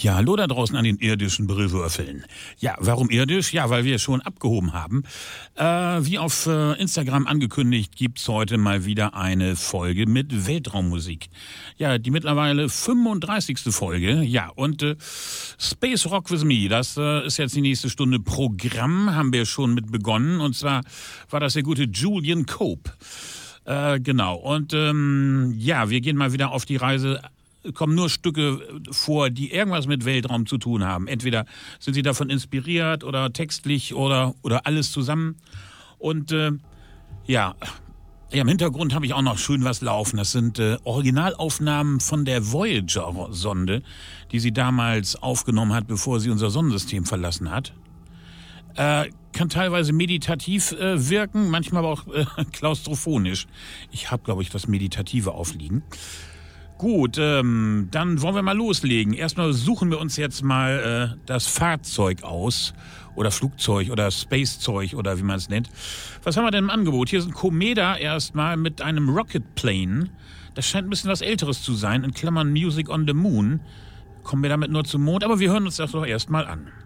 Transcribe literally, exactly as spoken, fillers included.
Ja, hallo da draußen an den irdischen Brillwürfeln. Ja, warum irdisch? Ja, weil wir schon abgehoben haben. Äh, wie auf äh, Instagram angekündigt, gibt's heute mal wieder eine Folge mit Weltraummusik. Ja, die mittlerweile fünfunddreißigste Folge. Ja, und äh, Space Rock with Me, das äh, ist jetzt die nächste Stunde Programm, haben wir schon mit begonnen. Und zwar war das der gute Julian Cope. Äh, genau, und ähm, ja, wir gehen mal wieder auf die Reise. Kommen nur Stücke vor, die irgendwas mit Weltraum zu tun haben. Entweder sind sie davon inspiriert oder textlich oder, oder alles zusammen. Und äh, ja, ja, im Hintergrund habe ich auch noch schön was laufen. Das sind äh, Originalaufnahmen von der Voyager-Sonde, die sie damals aufgenommen hat, bevor sie unser Sonnensystem verlassen hat. Äh, kann teilweise meditativ äh, wirken, manchmal aber auch äh, klaustrophonisch. Ich habe, glaube ich, das Meditative aufliegen. Gut, ähm, dann wollen wir mal loslegen. Erstmal suchen wir uns jetzt mal äh, das Fahrzeug aus oder Flugzeug oder Spacezeug oder wie man es nennt. Was haben wir denn im Angebot? Hier ist ein Cometa erstmal mit einem Rocket Plane. Das scheint ein bisschen was Älteres zu sein, in Klammern Music on the Moon. Kommen wir damit nur zum Mond, aber wir hören uns das doch erstmal an.